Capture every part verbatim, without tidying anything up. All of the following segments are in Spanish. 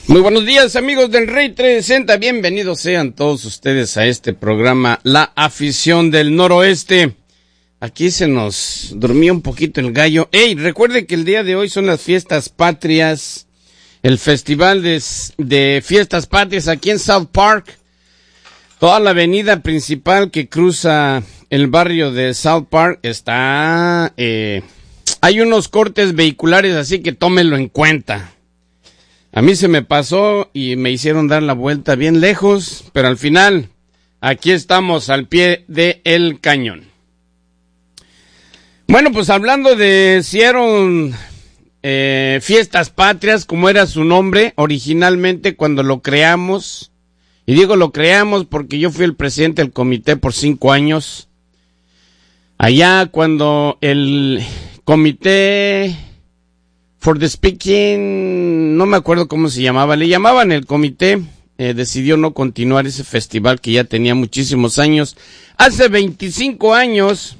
Muy buenos días, amigos del Rey trescientos sesenta, bienvenidos sean todos ustedes a este programa La Afición del Noroeste. Aquí se nos durmió un poquito el gallo. Ey, recuerde que el día de hoy son las fiestas patrias, el festival de, de fiestas patrias aquí en South Park. Toda la avenida principal que cruza el barrio de South Park está, eh, hay unos cortes vehiculares, así que tómenlo en cuenta. A mí se me pasó y me hicieron dar la vuelta bien lejos, pero al final, aquí estamos al pie del cañón. Bueno, pues hablando de si eran eh, fiestas patrias, como era su nombre originalmente cuando lo creamos, y digo lo creamos porque yo fui el presidente del comité por cinco años, allá cuando el comité for the speaking, no me acuerdo cómo se llamaba, le llamaban el comité, eh, decidió no continuar ese festival que ya tenía muchísimos años. Hace veinticinco años,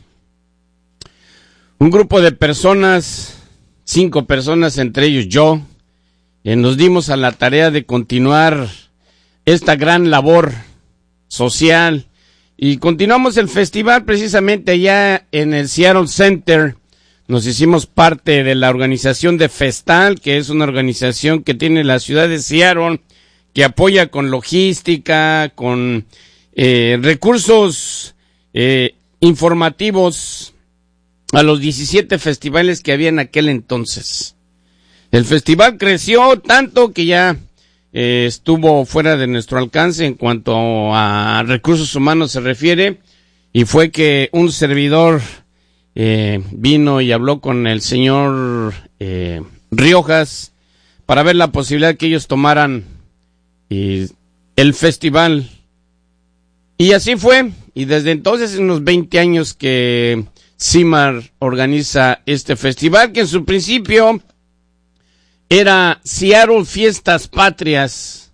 un grupo de personas, cinco personas, entre ellos yo, eh, nos dimos a la tarea de continuar esta gran labor social y continuamos el festival precisamente allá en el Seattle Center. Nos hicimos parte de la organización de Festal, que es una organización que tiene la ciudad de Seattle, que apoya con logística, con eh, recursos eh, informativos a los diecisiete festivales que había en aquel entonces. El festival creció tanto que ya eh, estuvo fuera de nuestro alcance en cuanto a recursos humanos se refiere, y fue que un servidor Eh, vino y habló con el señor eh, Riojas para ver la posibilidad que ellos tomaran eh, el festival. Y así fue. Y desde entonces, en los veinte años que C I M A R organiza este festival, que en su principio era Seattle Fiestas Patrias.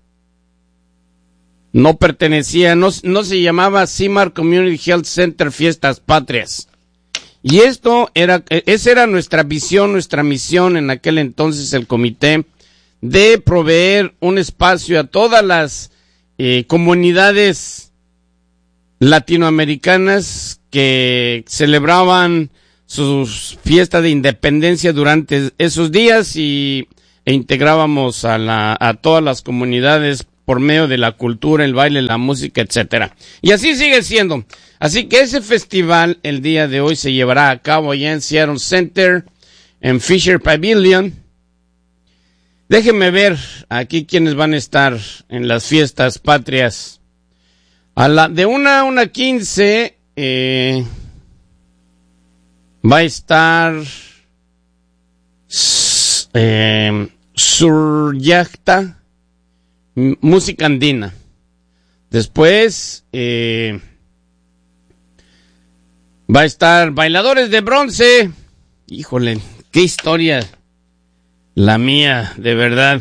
No pertenecía, no, no se llamaba C I M A R Community Health Center Fiestas Patrias. Y esto era, esa era nuestra visión, nuestra misión en aquel entonces, el comité, de proveer un espacio a todas las eh, comunidades latinoamericanas que celebraban sus fiestas de independencia durante esos días y e integrábamos a la, a todas las comunidades por medio de la cultura, el baile, la música, etcétera. Y así sigue siendo. Así que ese festival el día de hoy se llevará a cabo allá en Seattle Center, en Fisher Pavilion. Déjenme ver aquí quiénes van a estar en las fiestas patrias. A la, de una a una quince eh, va a estar eh, Suryakta, música andina. Después eh, va a estar Bailadores de Bronce. Híjole, qué historia la mía, de verdad.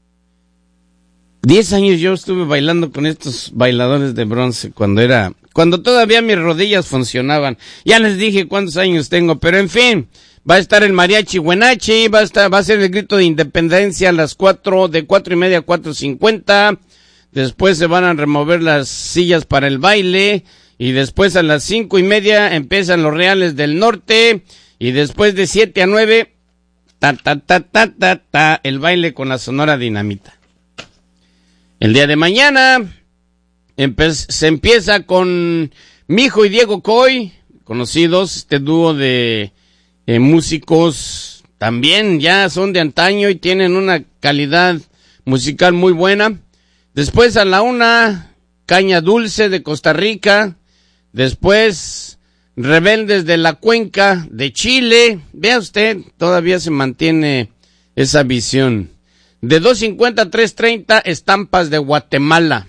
Diez años yo estuve bailando con estos Bailadores de Bronce cuando era, cuando todavía mis rodillas funcionaban. Ya les dije cuántos años tengo, pero en fin. Va a estar el Mariachi Huenachi, va a estar, va a ser el grito de independencia a las cuatro, de cuatro y media a cuatro cincuenta. Después se van a remover las sillas para el baile. Y después a las cinco y media empiezan los Reales del Norte. Y después de siete a nueve, ta, ta, ta, ta, ta, ta, el baile con la Sonora Dinamita. El día de mañana empe- se empieza con Mijo y Diego Coy, conocidos, este dúo de eh, músicos, también ya son de antaño y tienen una calidad musical muy buena. Después a la una, Caña Dulce de Costa Rica. Después, Rebeldes de la Cuenca de Chile. Vea usted, todavía se mantiene esa visión. De dos cincuenta a tres treinta, Estampas de Guatemala.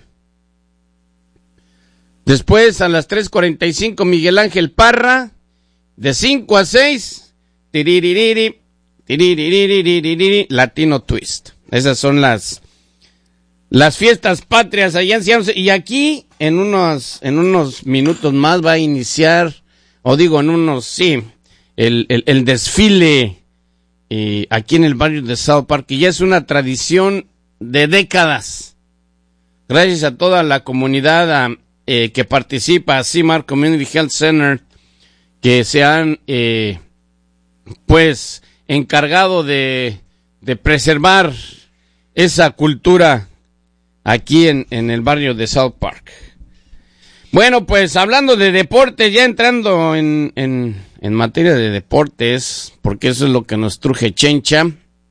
Después, a las tres cuarenta y cinco, Miguel Ángel Parra. De cinco a seis, tiriririri, tiriririri, Latino Twist. Esas son las... Las fiestas patrias allá en Seattle. Y aquí, en unos, en unos minutos más, va a iniciar, o digo, en unos, sí, el, el, el desfile eh, aquí en el barrio de South Park, que ya es una tradición de décadas. Gracias a toda la comunidad eh, que participa, a Cimar Community Health Center, que se han eh, pues encargado de, de preservar esa cultura aquí en, en el barrio de South Park. Bueno, pues hablando de deportes, ya entrando en, en, en materia de deportes, porque eso es lo que nos truje Chencha,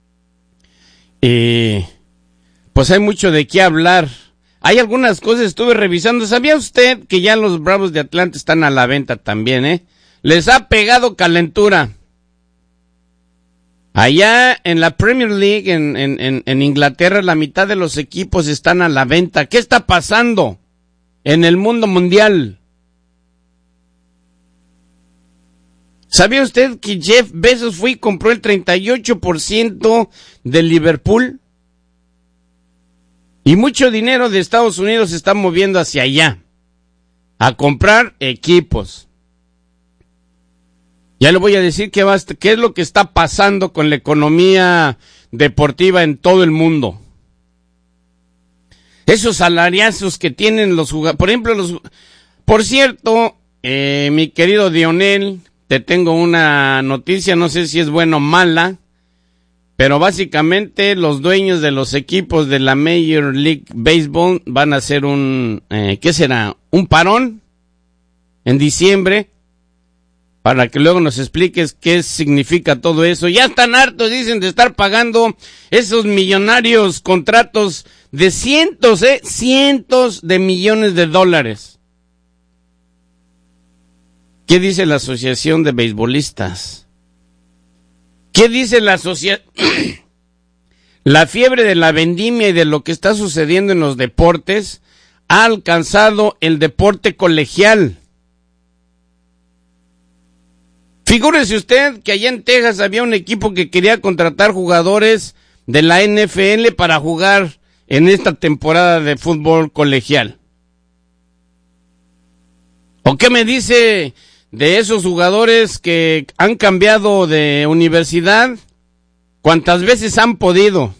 eh, pues hay mucho de qué hablar. Hay algunas cosas, estuve revisando. ¿Sabía usted que ya los Bravos de Atlanta están a la venta también, eh? Les ha pegado calentura. Allá en la Premier League, en, en, en, en Inglaterra, la mitad de los equipos están a la venta. ¿Qué está pasando en el mundo mundial? ¿Sabía usted que Jeff Bezos fue y compró el treinta y ocho por ciento de Liverpool? Y mucho dinero de Estados Unidos se está moviendo hacia allá, a comprar equipos. Ya le voy a decir qué, va, qué es lo que está pasando con la economía deportiva en todo el mundo. Esos salariazos que tienen los jugadores, por ejemplo, los, por cierto, eh, mi querido Dionel, te tengo una noticia, no sé si es buena o mala, pero básicamente los dueños de los equipos de la Major League Baseball van a hacer un, eh, ¿qué será? Un parón en diciembre, para que luego nos expliques qué significa todo eso. Ya están hartos, dicen, de estar pagando esos millonarios contratos de cientos, eh, cientos de millones de dólares. ¿Qué dice la Asociación de Beisbolistas? ¿Qué dice la asociación? La fiebre de la vendimia y de lo que está sucediendo en los deportes ha alcanzado el deporte colegial. Figúrese usted que allá en Texas había un equipo que quería contratar jugadores de la N F L para jugar en esta temporada de fútbol colegial. ¿O qué me dice de esos jugadores que han cambiado de universidad? ¿Cuántas veces han podido?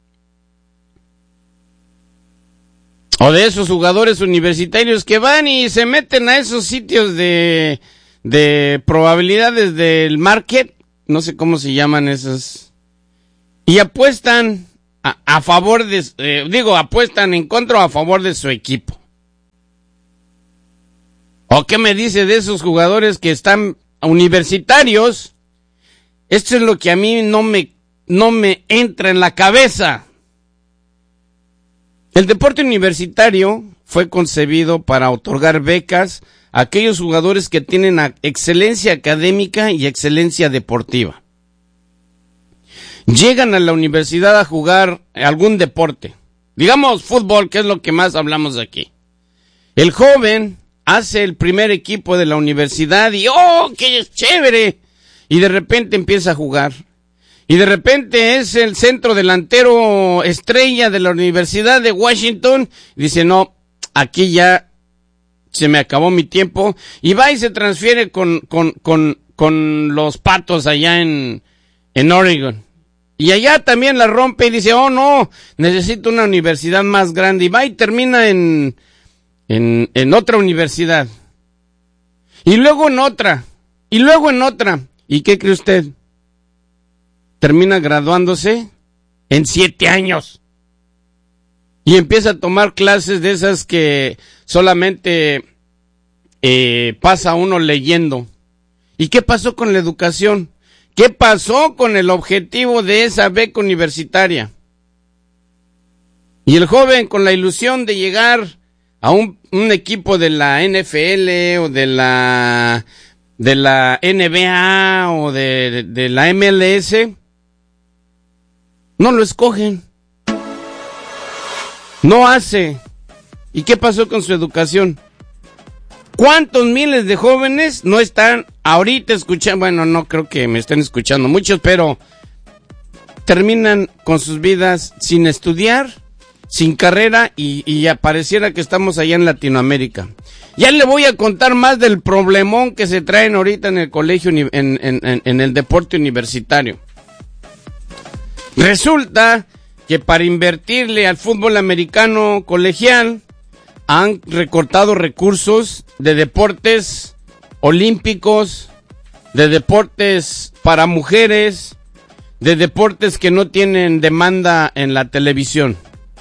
O de esos jugadores universitarios que van y se meten a esos sitios de, de probabilidades del market, no sé cómo se llaman esos, y apuestan a, a favor de, eh, digo, apuestan en contra o a favor de su equipo. ¿O qué me dice de esos jugadores que están universitarios? Esto es lo que a mí no me, no me entra en la cabeza. El deporte universitario fue concebido para otorgar becas a aquellos jugadores que tienen excelencia académica y excelencia deportiva. Llegan a la universidad a jugar algún deporte, digamos fútbol, que es lo que más hablamos aquí. El joven hace el primer equipo de la universidad y ¡oh, qué chévere! Y de repente empieza a jugar. Y de repente es el centro delantero estrella de la Universidad de Washington. Dice, no, aquí ya se me acabó mi tiempo. Y va y se transfiere con, con, con, con los Patos allá en, en Oregon. Y allá también la rompe y dice, oh no, necesito una universidad más grande. Y va y termina en, en, en otra universidad. Y luego en otra. Y luego en otra. ¿Y qué cree usted? Termina graduándose en siete años. Y empieza a tomar clases de esas que solamente eh, pasa uno leyendo. ¿Y qué pasó con la educación? ¿Qué pasó con el objetivo de esa beca universitaria? Y el joven con la ilusión de llegar a un, un equipo de la N F L o de la, de la N B A o de, de, de la M L S, no lo escogen. No hace. ¿Y qué pasó con su educación? ¿Cuántos miles de jóvenes no están ahorita escuchando? Bueno, no creo que me estén escuchando muchos, pero terminan con sus vidas sin estudiar, sin carrera y, y ya pareciera que estamos allá en Latinoamérica. Ya le voy a contar más del problemón que se traen ahorita en el colegio, en, en, en, en el deporte universitario. Resulta que para invertirle al fútbol americano colegial han recortado recursos de deportes olímpicos, de deportes para mujeres, de deportes que no tienen demanda en la televisión.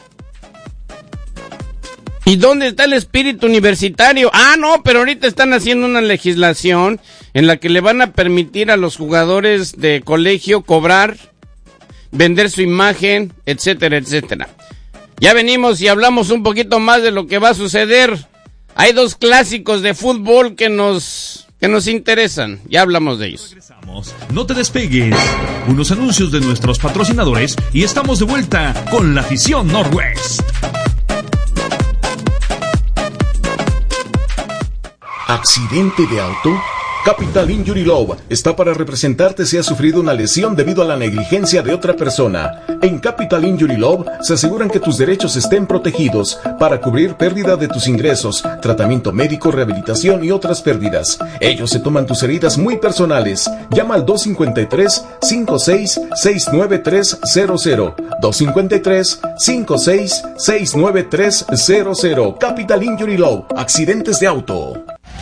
¿Y dónde está el espíritu universitario? Ah, no, pero ahorita están haciendo una legislación en la que le van a permitir a los jugadores de colegio cobrar, vender su imagen, etcétera, etcétera. Ya venimos y hablamos un poquito más de lo que va a suceder. Hay dos clásicos de fútbol que nos, que nos interesan. Ya hablamos de ellos. Regresamos. No te despegues. Unos anuncios de nuestros patrocinadores y estamos de vuelta con la afición Northwest. ¿Accidente de auto? Capital Injury Law está para representarte si has sufrido una lesión debido a la negligencia de otra persona. En Capital Injury Law se aseguran que tus derechos estén protegidos para cubrir pérdida de tus ingresos, tratamiento médico, rehabilitación y otras pérdidas. Ellos se toman tus heridas muy personales. Llama al dos cinco tres, cinco seis, seis nueve tres cero cero. dos cinco tres, cinco seis, seis nueve tres cero cero. Capital Injury Law. Accidentes de auto.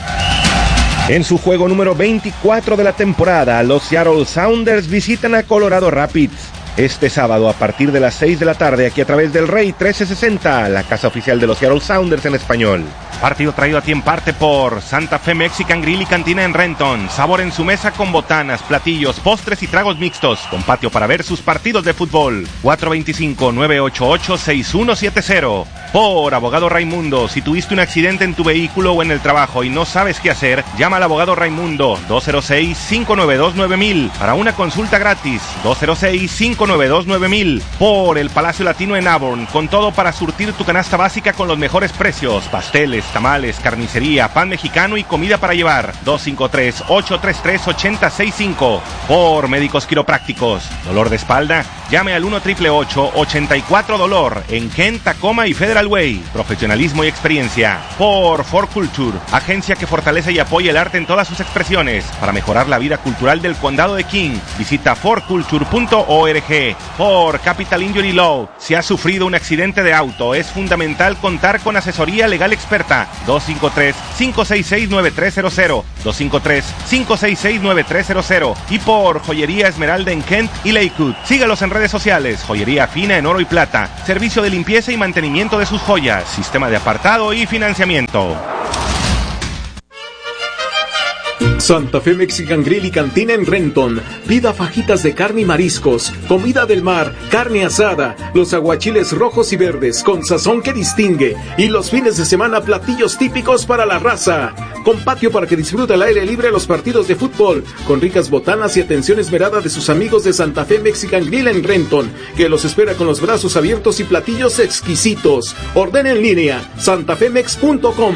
En su juego número veinticuatro de la temporada, los Seattle Sounders visitan a Colorado Rapids. Este sábado a partir de las seis de la tarde, aquí a través del Rey trece sesenta, la casa oficial de los Seattle Sounders en español. Partido traído a ti en parte por Santa Fe Mexican Grill y Cantina en Renton. Sabor en su mesa con botanas, platillos, postres y tragos mixtos. Con patio para ver sus partidos de fútbol. cuatro dos cinco, nueve ocho ocho, seis uno siete cero. Por Abogado Raimundo, si tuviste un accidente en tu vehículo o en el trabajo y no sabes qué hacer, llama al Abogado Raimundo dos cero seis, cinco nueve dos, nueve mil para una consulta gratis. dos cero seis, cinco nueve dos, nueve mil. Por el Palacio Latino en Auburn, con todo para surtir tu canasta básica con los mejores precios. Pasteles, tamales, carnicería, pan mexicano y comida para llevar. dos cinco tres, ocho tres tres, ocho cero seis cinco. Por Médicos Quiroprácticos. ¿Dolor de espalda? Llame al uno ocho ocho ocho, ochenta y cuatro dolor en Kent, Tacoma y Federal Way. Profesionalismo y experiencia. Por For Culture, agencia que fortalece y apoya el arte en todas sus expresiones para mejorar la vida cultural del condado de King. Visita for culture punto org. Por Capital Injury Law, si has sufrido un accidente de auto, es fundamental contar con asesoría legal experta. dos cinco tres, cinco seis seis, nueve tres cero cero. dos cinco tres, cinco seis seis, nueve tres cero cero. Y por Joyería Esmeralda en Kent y Lakewood. Sígalos en redes sociales. Joyería fina en oro y plata. Servicio de limpieza y mantenimiento de sus joyas. Sistema de apartado y financiamiento. Santa Fe Mexican Grill y Cantina en Renton. Pida fajitas de carne y mariscos, comida del mar, carne asada, los aguachiles rojos y verdes con sazón que distingue y los fines de semana platillos típicos para la raza. Con patio para que disfrute al aire libre los partidos de fútbol, con ricas botanas y atención esmerada de sus amigos de Santa Fe Mexican Grill en Renton, que los espera con los brazos abiertos y platillos exquisitos. Ordena en línea santafemex punto com.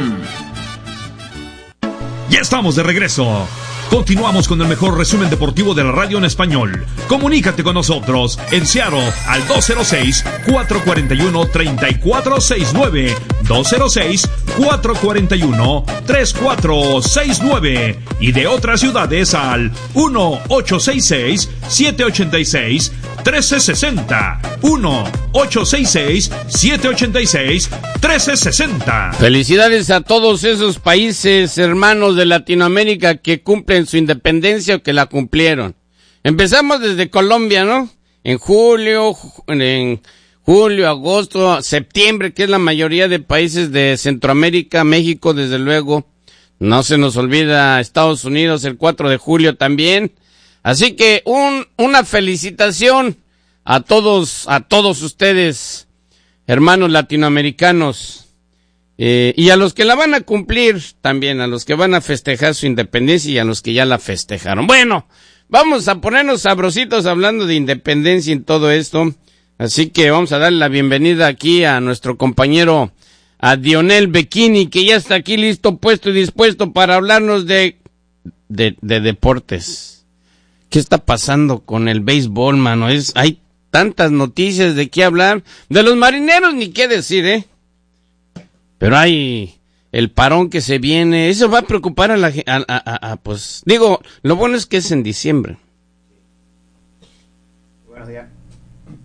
Ya estamos de regreso. Continuamos con el mejor resumen deportivo de la radio en español. Comunícate con nosotros en Seattle al dos cero seis, cuatro cuatro uno, tres cuatro seis nueve, dos cero seis, cuatro cuatro uno, tres cuatro seis nueve y de otras ciudades al uno ocho seis seis, siete ocho seis, uno tres seis cero, uno ocho seis seis, siete ocho seis, uno tres seis cero. Felicidades a todos esos países hermanos de Latinoamérica que cumplen su independencia o que la cumplieron. Empezamos desde Colombia, ¿no? En julio, en julio, agosto, septiembre, que es la mayoría de países de Centroamérica, México, desde luego. No se nos olvida Estados Unidos, el cuatro de julio también. Así que un, una felicitación a todos, a todos ustedes, hermanos latinoamericanos. Eh, y a los que la van a cumplir también, a los que van a festejar su independencia y a los que ya la festejaron. Bueno, vamos a ponernos sabrositos hablando de independencia y todo esto. Así que vamos a darle la bienvenida aquí a nuestro compañero, a Dionel Becchini, que ya está aquí listo, puesto y dispuesto para hablarnos de, de, de deportes. ¿Qué está pasando con el béisbol, mano? Es, hay tantas noticias de qué hablar. De los marineros ni qué decir, ¿eh? Pero hay el parón que se viene, eso va a preocupar a la gente, a, a, a, pues, digo, lo bueno es que es en diciembre. Buenos días.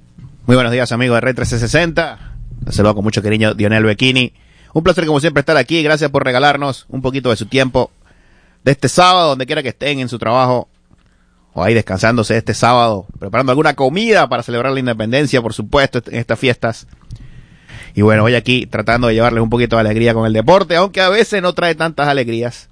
Muy buenos días, amigos de Red trescientos sesenta. Les saludo con mucho cariño, Dionel Becchini. Un placer, como siempre, estar aquí. Gracias por regalarnos un poquito de su tiempo de este sábado, donde quiera que estén en su trabajo o ahí descansándose este sábado, preparando alguna comida para celebrar la independencia, por supuesto, en estas fiestas. Y bueno, hoy aquí tratando de llevarles un poquito de alegría con el deporte, aunque a veces no trae tantas alegrías.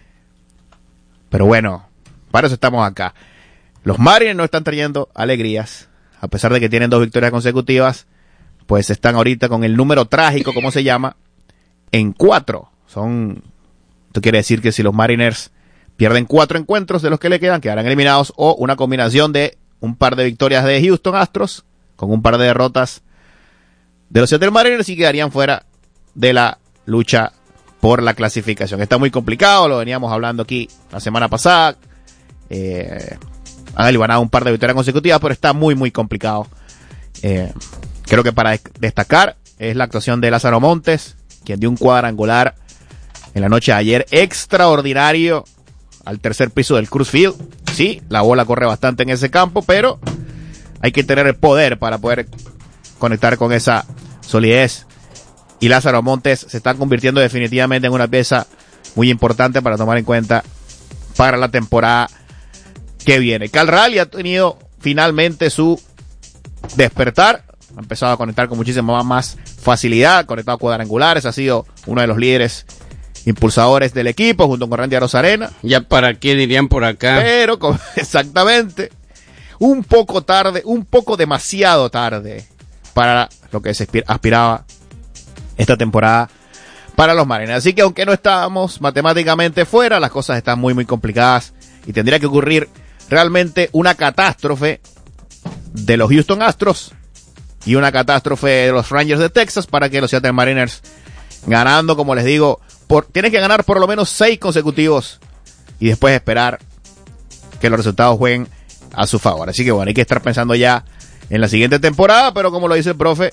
Pero bueno, para eso estamos acá. Los Marines no están trayendo alegrías, a pesar de que tienen dos victorias consecutivas, pues están ahorita con el número trágico, como se llama, en cuatro. Son, esto quiere decir que si los Mariners pierden cuatro encuentros de los que le quedan, quedarán eliminados, o una combinación de un par de victorias de Houston Astros con un par de derrotas de los Seattle Mariners y quedarían fuera de la lucha por la clasificación. Está muy complicado, lo veníamos hablando aquí la semana pasada. Eh, han ganado un par de victorias consecutivas, pero está muy, muy complicado. Eh, creo que para destacar es la actuación de Lázaro Montes, quien dio un cuadrangular en la noche de ayer extraordinario al tercer piso del Coors Field. Sí, la bola corre bastante en ese campo, pero hay que tener el poder para poder conectar con esa solidez. Y Lázaro Montes se está convirtiendo definitivamente en una pieza muy importante para tomar en cuenta para la temporada que viene. Cal Raleigh ha tenido finalmente su despertar, ha empezado a conectar con muchísima más facilidad, conectado a cuadrangulares, ha sido uno de los líderes impulsadores del equipo junto con Randy Arozarena. Ya para qué dirían por acá. Pero exactamente, un poco tarde, un poco demasiado tarde para lo que se aspiraba esta temporada para los Mariners. Así que aunque no estábamos matemáticamente fuera, las cosas están muy muy complicadas y tendría que ocurrir realmente una catástrofe de los Houston Astros y una catástrofe de los Rangers de Texas para que los Seattle Mariners, ganando, como les digo, por, tienen que ganar por lo menos seis consecutivos y después esperar que los resultados jueguen a su favor. Así que bueno, hay que estar pensando ya en la siguiente temporada, pero como lo dice el profe,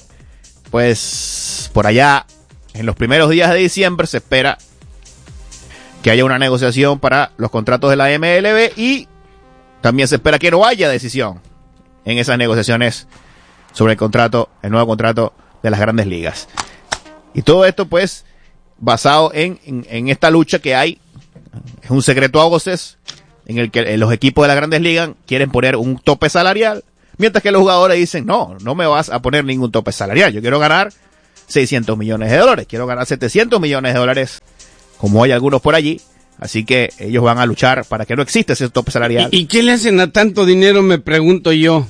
pues por allá en los primeros días de diciembre se espera que haya una negociación para los contratos de la M L B y también se espera que no haya decisión en esas negociaciones sobre el contrato, el nuevo contrato de las Grandes Ligas. Y todo esto pues basado en, en, en esta lucha que hay, es un secreto a voces, en el que los equipos de las Grandes Ligas quieren poner un tope salarial, mientras que los jugadores dicen, no, no me vas a poner ningún tope salarial, yo quiero ganar seiscientos millones de dólares, quiero ganar setecientos millones de dólares, como hay algunos por allí, así que ellos van a luchar para que no exista ese tope salarial. ¿Y, y qué le hacen a tanto dinero, me pregunto yo?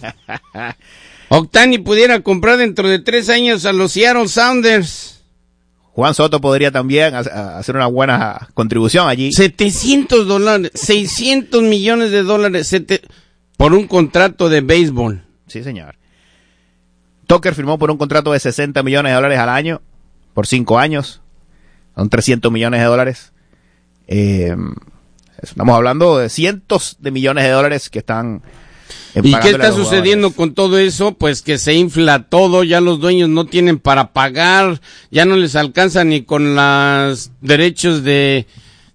Ohtani pudiera comprar dentro de tres años a los Seattle Sounders. Juan Soto podría también hacer una buena contribución allí. setecientos dólares, seiscientos millones de dólares sete... por un contrato de béisbol. Sí, señor. Tucker firmó por un contrato de sesenta millones de dólares al año, por cinco años. Son trescientos millones de dólares. Eh, estamos hablando de cientos de millones de dólares que están... ¿Y qué está sucediendo con todo eso? Pues que se infla todo, ya los dueños no tienen para pagar, ya no les alcanza ni con los derechos de,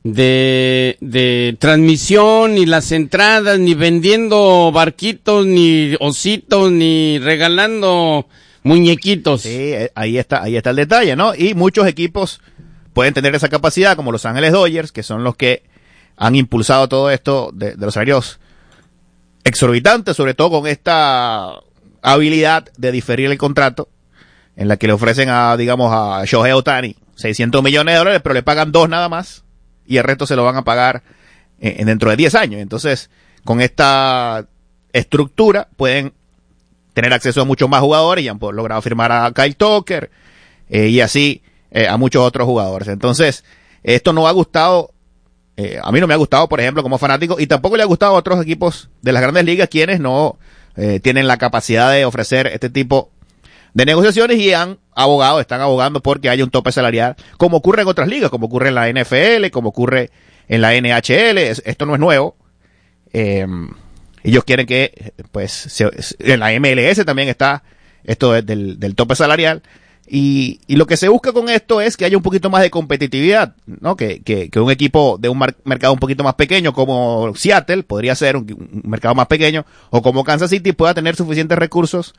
de, de transmisión, ni las entradas, ni vendiendo barquitos, ni ositos, ni regalando muñequitos. Sí, ahí está, ahí está el detalle, ¿no? Y muchos equipos pueden tener esa capacidad, como Los Ángeles Dodgers, que son los que han impulsado todo esto de, de los salarios exorbitante, sobre todo con esta habilidad de diferir el contrato, en la que le ofrecen a, digamos, a Shohei Ohtani seiscientos millones de dólares, pero le pagan dos nada más, y el resto se lo van a pagar en, dentro de diez años. Entonces, con esta estructura, pueden tener acceso a muchos más jugadores, y han logrado firmar a Kyle Tucker, eh, y así eh, a muchos otros jugadores. Entonces, esto no ha gustado. Eh, a mí no me ha gustado, por ejemplo, como fanático, y tampoco le ha gustado a otros equipos de las Grandes Ligas, quienes no eh, tienen la capacidad de ofrecer este tipo de negociaciones y han abogado, están abogando porque haya un tope salarial, como ocurre en otras ligas, como ocurre en la N F L, como ocurre en la N H L. Esto no es nuevo. Eh, ellos quieren que, pues, se, en la M L S también está esto del, del tope salarial. Y, y lo que se busca con esto es que haya un poquito más de competitividad, ¿no? Que, que, que un equipo de un mar, mercado un poquito más pequeño como Seattle, podría ser un, un mercado más pequeño, o como Kansas City, pueda tener suficientes recursos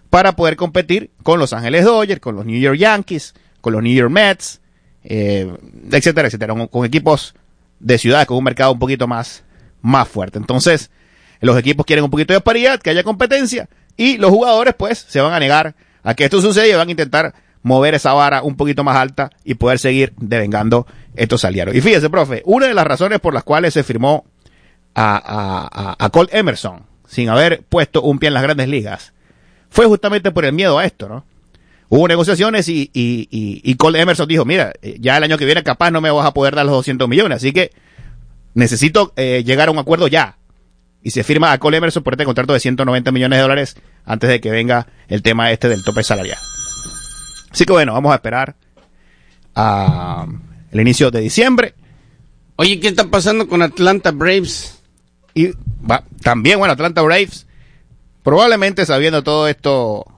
para poder competir con Los Ángeles Dodgers, con los New York Yankees, con los New York Mets, eh, etcétera, etcétera, con, con equipos de ciudades con un mercado un poquito más, más fuerte. Entonces, los equipos quieren un poquito de paridad, que haya competencia, y los jugadores pues se van a negar a que esto suceda y van a intentar mover esa vara un poquito más alta y poder seguir devengando estos salarios. Y fíjese, profe, una de las razones por las cuales se firmó a, a, a, a Cole Emerson sin haber puesto un pie en las grandes ligas fue justamente por el miedo a esto, ¿no? Hubo negociaciones y, y, y, y Cole Emerson dijo, mira, ya el año que viene capaz no me vas a poder dar los doscientos millones, así que necesito eh, llegar a un acuerdo ya. Y se firma a Cole Emerson por este contrato de ciento noventa millones de dólares antes de que venga el tema este del tope salarial. Así que bueno, vamos a esperar a el inicio de diciembre. Oye, ¿qué está pasando con Atlanta Braves? Y va, también, bueno, Atlanta Braves, probablemente sabiendo todo esto,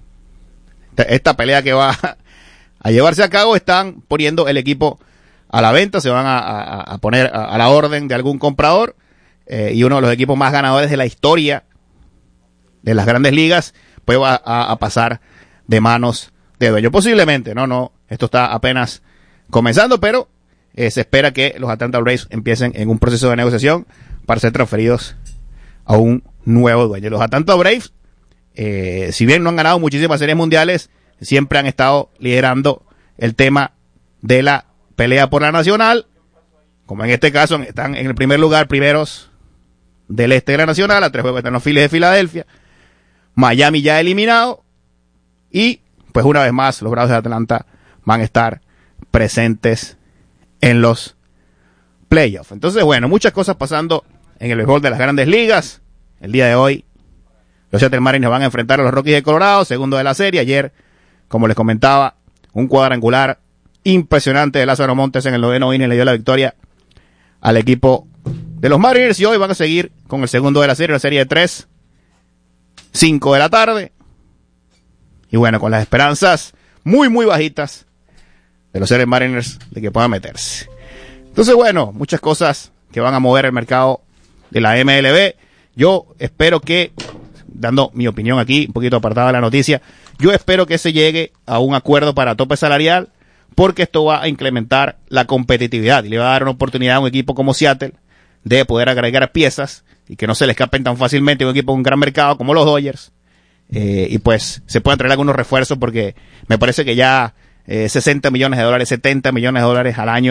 esta pelea que va a llevarse a cabo, están poniendo el equipo a la venta, se van a, a, a poner a, a la orden de algún comprador, eh, y uno de los equipos más ganadores de la historia de las grandes ligas, pues va a, a pasar de manos de dueño. Posiblemente, no, no, esto está apenas comenzando, pero eh, se espera que los Atlanta Braves empiecen en un proceso de negociación para ser transferidos a un nuevo dueño. Los Atlanta Braves, eh, si bien no han ganado muchísimas series mundiales, siempre han estado liderando el tema de la pelea por la nacional, como en este caso están en el primer lugar, primeros del este de la nacional, a tres juegos están los Phillies de Filadelfia, Miami ya eliminado, y pues una vez más los Bravos de Atlanta van a estar presentes en los playoffs. Entonces, bueno, muchas cosas pasando en el béisbol de las grandes ligas. El día de hoy, los Seattle Mariners van a enfrentar a los Rockies de Colorado, segundo de la serie. Ayer, como les comentaba, un cuadrangular impresionante de Lázaro Montes en el noveno inning le dio la victoria al equipo de los Mariners, y hoy van a seguir con el segundo de la serie, la serie de tres, cinco de la tarde. Y bueno, con las esperanzas muy, muy bajitas de los Seattle Mariners de que puedan meterse. Entonces, bueno, muchas cosas que van a mover el mercado de la M L B. Yo espero que, dando mi opinión aquí, un poquito apartada de la noticia, yo espero que se llegue a un acuerdo para tope salarial, porque esto va a incrementar la competitividad y le va a dar una oportunidad a un equipo como Seattle de poder agregar piezas y que no se le escapen tan fácilmente a un equipo con un gran mercado como los Dodgers. Eh, y pues se pueden traer algunos refuerzos, porque me parece que ya eh, sesenta millones de dólares, setenta millones de dólares al año